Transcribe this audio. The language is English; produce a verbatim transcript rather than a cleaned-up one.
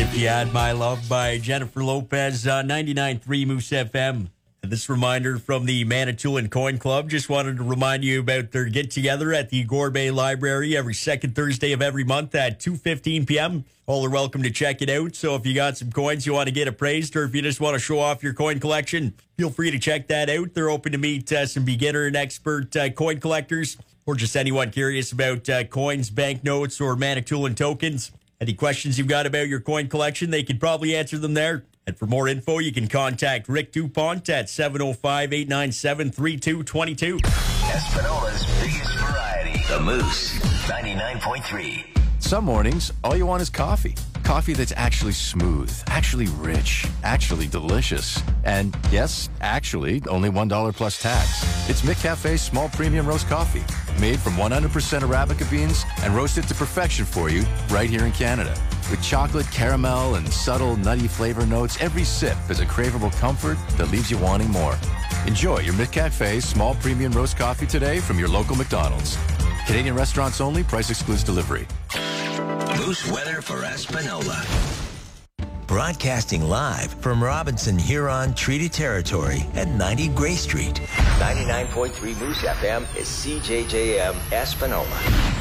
If You Had My Love by Jennifer Lopez, uh, ninety-nine point three Moose F M. And this reminder from the Manitoulin Coin Club. Just wanted to remind you about their get-together at the Gore Bay Library every second Thursday of every month at two fifteen p.m. All are welcome to check it out. So if you got some coins you want to get appraised, or if you just want to show off your coin collection, feel free to check that out. They're open to meet uh, some beginner and expert uh, coin collectors, or just anyone curious about uh, coins, banknotes, or Manitoulin tokens. Any questions you've got about your coin collection, they can probably answer them there. And for more info, you can contact Rick DuPont at seven oh five, eight nine seven, three two two two. Espanola's biggest variety. The Moose, ninety-nine point three. Some mornings, all you want is coffee. Coffee that's actually smooth, actually rich, actually delicious. And yes, actually, only one dollar plus tax. It's McCafe's small premium roast coffee, made from one hundred percent Arabica beans and roasted to perfection for you right here in Canada. With chocolate, caramel, and subtle nutty flavor notes, every sip is a craveable comfort that leaves you wanting more. Enjoy your McCafe small premium roast coffee today from your local McDonald's. Canadian restaurants only. Price excludes delivery. Moose weather for Espanola. Broadcasting live from Robinson Huron Treaty Territory at ninety Gray Street. ninety-nine point three Moose F M is C J J M Espanola.